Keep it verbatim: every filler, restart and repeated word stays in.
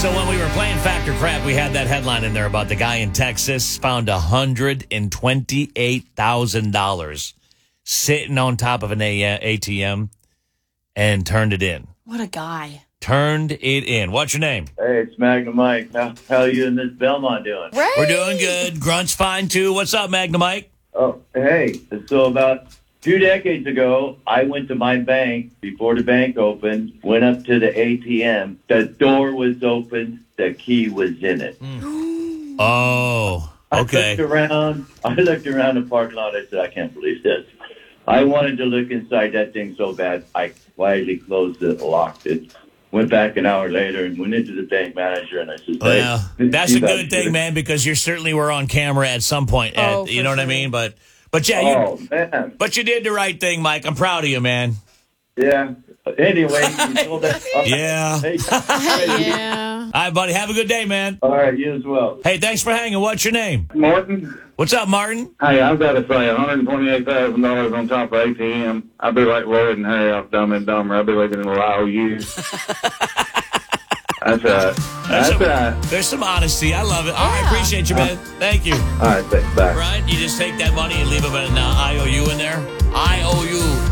So when we were playing Fact or Crap, we had that headline in there about the guy in Texas found one hundred twenty-eight thousand dollars sitting on top of an A T M and turned it in. What a guy. Turned it in. What's your name? Hey, it's Magnum Mike. How, how are you and Miss Belmont doing? Ray. We're doing good. Grunt's fine, too. What's up, Magnum Mike? Oh, hey. So about two decades ago, I went to my bank before the bank opened, went up to the A T M. The door was open. The key was in it. Mm. Oh, I okay. looked around. I looked around the parking lot. I said, I can't believe this. I wanted to look inside that thing so bad. I quietly closed it, locked it. Went back an hour later and went into the bank manager, and I said, Well, hey, that's you a guys good thing, should- man, because you certainly were on camera at some point. At, Oh, you for know what I sure. mean? But, but yeah, you, Oh, man. but you did the right thing, Mike. I'm proud of you, man. Yeah. Anyway, you told that. Yeah. Hey, Yeah. All right, buddy. Have a good day, man. all right, you as well. Hey, thanks for hanging. What's your name? Martin, What's up, Martin? hey, I've got to say, one hundred twenty-eight thousand dollars on top of A T M. I'd be like Lloyd and Harry off Dumb and Dumber. I'd be living in a I O U. That's right. That's some, right. There's some honesty. I love it. All right, Yeah. appreciate you, man. Thank you. All right, thanks. Bye. Right? You just take that money and leave it an uh, I O U in there. I O U